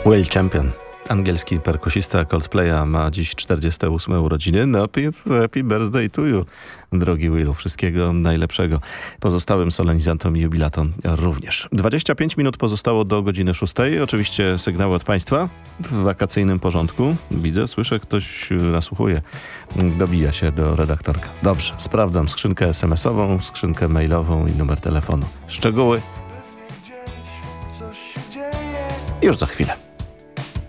Will Champion, angielski perkusista Coldplaya, ma dziś 48 urodziny. Happy birthday to you, drogi Willu. Wszystkiego najlepszego. Pozostałym solenizantom i jubilatom również. 25 minut pozostało do godziny 6. Oczywiście sygnały od Państwa w wakacyjnym porządku. Widzę, słyszę, ktoś nasłuchuje. Dobija się do redaktorka. Dobrze, sprawdzam skrzynkę SMS-ową, skrzynkę mailową i numer telefonu. Szczegóły już za chwilę.